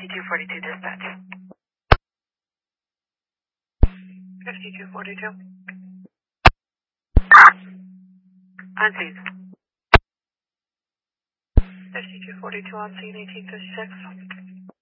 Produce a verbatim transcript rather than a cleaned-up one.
fifty-two forty-two dispatch. fifty-two forty-two. On scene. fifty-two forty-two on scene, eighteen fifty-six.